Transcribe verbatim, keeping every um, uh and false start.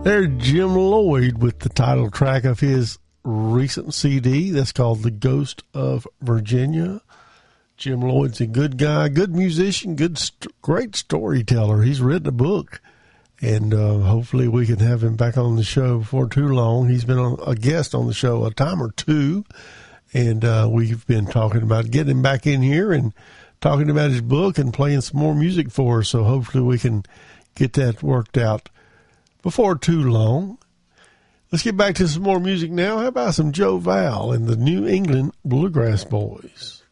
There's Jim Lloyd with the title track of his recent C D that's called The Ghost of Virginia. Jim Lloyd's a good guy, good musician, good, st- great storyteller. He's written a book, and uh, hopefully we can have him back on the show before too long. He's been on, a guest on the show a time or two, and uh, we've been talking about getting him back in here and talking about his book and playing some more music for us, so hopefully we can get that worked out before too long. Let's get back to some more music now. How about some Joe Val and the New England Bluegrass Boys?